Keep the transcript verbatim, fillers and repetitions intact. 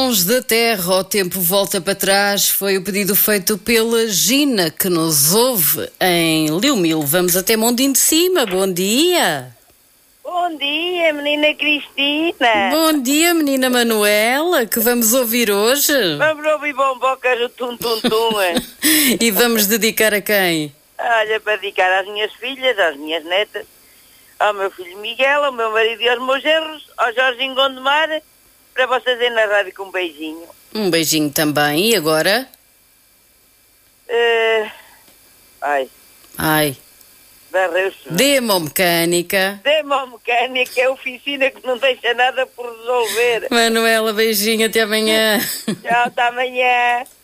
Sons da Terra, o tempo volta para trás, foi o pedido feito pela Gina, que nos ouve em Liumil. Vamos até Mondinho de Cima, bom dia. Bom dia, menina Cristina. Bom dia, menina Manuela, que vamos ouvir hoje. Vamos ouvir bombocas do tum-tum-tum. E vamos dedicar a quem? Olha, para dedicar às minhas filhas, às minhas netas, ao meu filho Miguel, ao meu marido e aos meus genros, ao Jorginho Gondomar, para vocês aí na rádio com um beijinho. Um beijinho também, e agora? Uh... Ai, Ai, barreu-se. Demomecânica. Demomecânica é a oficina que não deixa nada por resolver. Manuela, beijinho, até amanhã. Tchau, até amanhã.